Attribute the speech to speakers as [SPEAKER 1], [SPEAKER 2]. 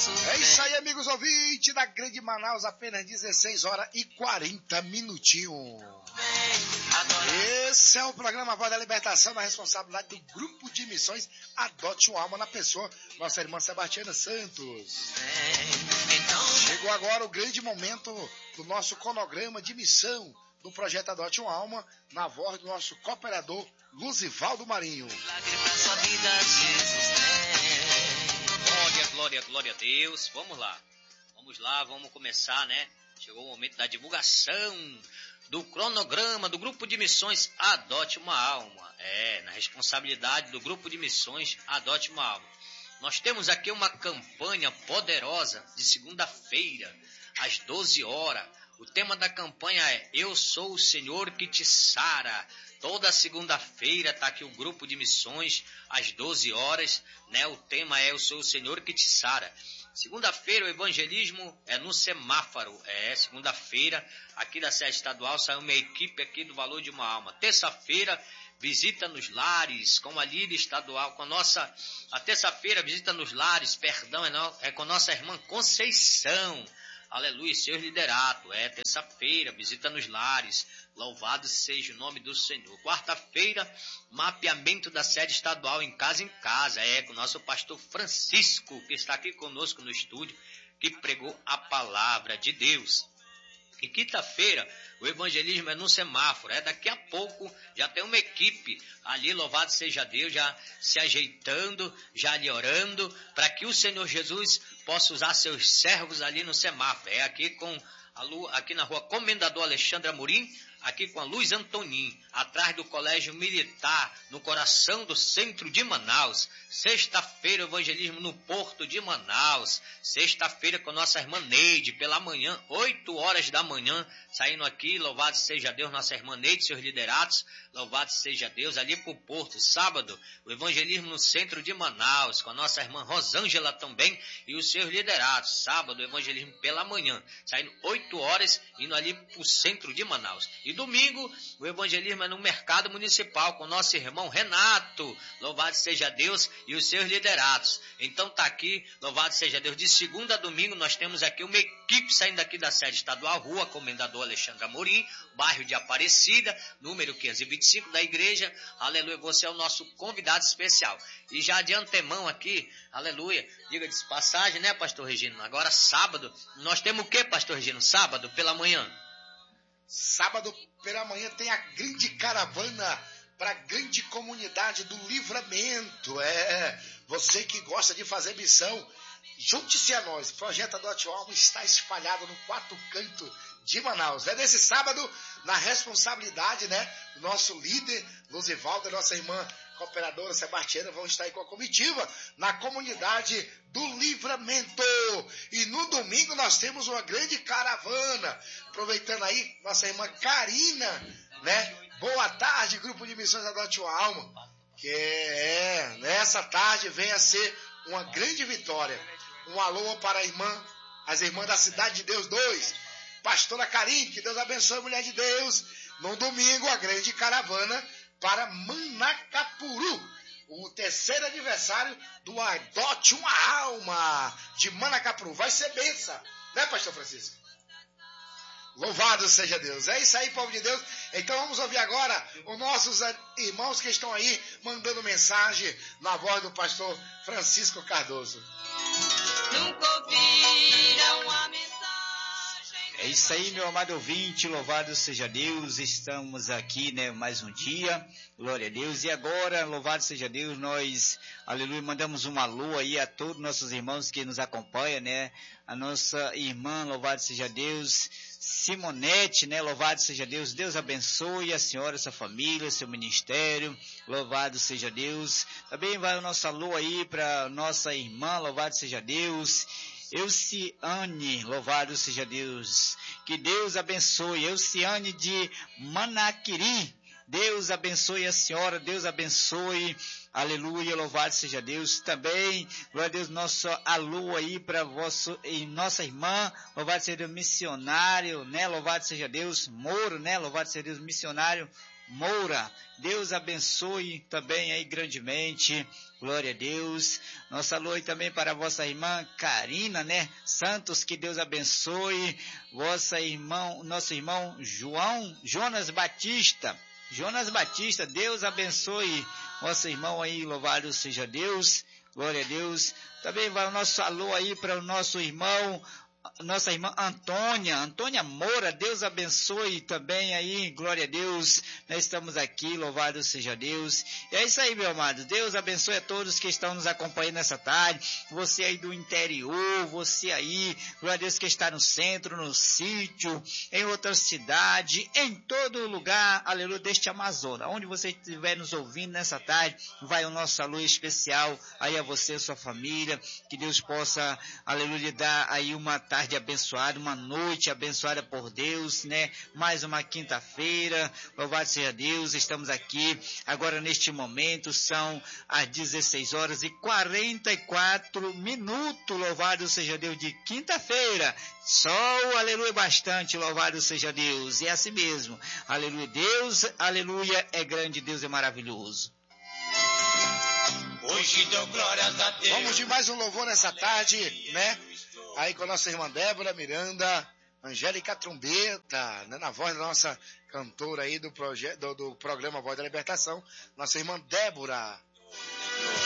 [SPEAKER 1] É isso aí, amigos ouvintes da Grande Manaus, apenas 16 horas e 40 minutinhos. Esse é o programa Voz da Libertação, na responsabilidade do Grupo de Missões Adote uma Alma, na pessoa nossa irmã Sebastiana Santos. Chegou agora o grande momento do nosso cronograma de missão do projeto Adote uma Alma, na voz do nosso cooperador Luzivaldo Marinho.
[SPEAKER 2] Glória a Deus. Vamos lá, vamos começar, né? Chegou o momento da divulgação do cronograma do Grupo de Missões Adote uma Alma. Na responsabilidade do Grupo de Missões Adote uma Alma. Nós temos aqui uma campanha poderosa de segunda-feira, às 12 horas. O tema da campanha é Eu Sou o Senhor que te sara. Toda segunda-feira está aqui o Grupo de Missões, às 12 horas, né? O tema é Eu Sou o Senhor que te sara. Segunda-feira o evangelismo é no semáforo. Segunda-feira, aqui da sede estadual, saiu uma equipe aqui do Valor de uma Alma. Terça-feira, visita nos lares, com a líder estadual, a terça-feira, visita nos lares, é com nossa irmã Conceição. Aleluia, seus lideratos. Terça-feira, visita nos lares. Louvado seja o nome do Senhor. Quarta-feira, mapeamento da sede estadual em casa, com o nosso pastor Francisco, que está aqui conosco no estúdio, que pregou a palavra de Deus. E quinta-feira, o evangelismo é no semáforo. Daqui a pouco já tem uma equipe ali, louvado seja Deus, já se ajeitando, já ali orando, para que o Senhor Jesus possa usar seus servos ali no semáforo. Aqui na rua Comendador Alexandre Amorim, aqui com a Luz Antonim, atrás do Colégio Militar, no coração do centro de Manaus. Sexta-feira, evangelismo no Porto de Manaus. Sexta-feira com nossa irmã Neide, pela manhã, 8 horas da manhã, saindo aqui, louvado seja Deus, nossa irmã Neide, seus liderados, louvado seja Deus, ali pro Porto. Sábado, o evangelismo no centro de Manaus, com a nossa irmã Rosângela também, e os seus liderados. Sábado, o evangelismo pela manhã, saindo 8 horas, indo ali pro centro de Manaus. E domingo, o evangelismo é no Mercado Municipal, com nosso irmão Renato, louvado seja Deus, e os seus liderados. Então tá aqui, louvado seja Deus, de segunda a domingo nós temos aqui uma equipe saindo aqui da sede estadual, Rua Comendador Alexandre Amorim, bairro de Aparecida, número 525 da igreja. Aleluia, você é o nosso convidado especial. E já de antemão aqui, aleluia, diga de passagem, né, pastor Regino? Agora sábado, nós temos o que, pastor Regino? Sábado pela manhã?
[SPEAKER 1] Sábado pela manhã tem a grande caravana para a grande comunidade do Livramento. Você que gosta de fazer missão, junte-se a nós. O projeto Adote uma Alma está espalhado no 4 cantos de Manaus. Nesse sábado, na responsabilidade, né, do nosso líder, Luzivaldo, e nossa irmã cooperadora Sebastiana, vão estar aí com a comitiva na comunidade do Livramento. E no domingo nós temos uma grande caravana. Aproveitando aí, nossa irmã Karina, né? Boa tarde, Grupo de Missões Adote uma Alma. Que nessa tarde vem a ser uma grande vitória. Um alô para as irmãs da Cidade de Deus 2. Pastora Karine, que Deus abençoe, mulher de Deus. No domingo, a grande caravana para Manacapuru. O terceiro aniversário do Adote uma Alma de Manacapuru. Vai ser benção, né, pastor Francisco? Louvado seja Deus. É isso aí, povo de Deus. Então vamos ouvir agora os nossos irmãos que estão aí mandando mensagem na voz do pastor Francisco Cardoso.
[SPEAKER 3] Nunca ouviram a mensagem.
[SPEAKER 4] É isso aí, meu amado ouvinte, louvado seja Deus. Estamos aqui, né, mais um dia, glória a Deus. E agora, louvado seja Deus, nós, aleluia, mandamos um alô aí a todos nossos irmãos que nos acompanham, né, a nossa irmã, louvado seja Deus, Simonete, né, louvado seja Deus. Deus abençoe a senhora, sua família, seu ministério, louvado seja Deus. Também vai o nosso alô aí para nossa irmã, louvado seja Deus, Euciane, louvado seja Deus. Que Deus abençoe, Euciane de Manaquiri. Deus abençoe a senhora, Deus abençoe, aleluia, louvado seja Deus. Também, glória a Deus, nosso alô aí para nossa irmã, louvado seja Deus, missionário, né, louvado seja Deus, Moro, né, louvado seja Deus, missionário Moura. Deus abençoe também aí grandemente. Glória a Deus. Nosso alô aí também para a vossa irmã Karina, né? Santos, que Deus abençoe. Nosso irmão Jonas Batista. Jonas Batista, Deus abençoe nosso irmão aí, louvado seja Deus. Glória a Deus. Também vai o nosso alô aí para o nossa irmã Antônia Moura, Deus abençoe também aí, glória a Deus, nós estamos aqui, louvado seja Deus. E é isso aí, meu amado, Deus abençoe a todos que estão nos acompanhando nessa tarde, você aí do interior, você aí, glória a Deus, que está no centro, no sítio, em outra cidade, em todo lugar, aleluia, deste Amazonas, onde você estiver nos ouvindo nessa tarde, vai o nosso alô especial aí a você, a sua família, que Deus possa, aleluia, lhe dar aí uma tarde abençoada, uma noite abençoada por Deus, né? Mais uma quinta-feira, louvado seja Deus, estamos aqui, agora neste momento, são as 16 horas e 44 minutos, louvado seja Deus, de quinta-feira, sol, aleluia, bastante, louvado seja Deus, e é assim mesmo, aleluia, Deus, aleluia, é grande, Deus é maravilhoso.
[SPEAKER 1] Hoje deu glórias a Deus. Vamos de mais um louvor nessa tarde, né? Aí com a nossa irmã Débora Miranda, Angélica Trombeta, né? Na voz da nossa cantora aí do programa Voz da Libertação, nossa irmã Débora.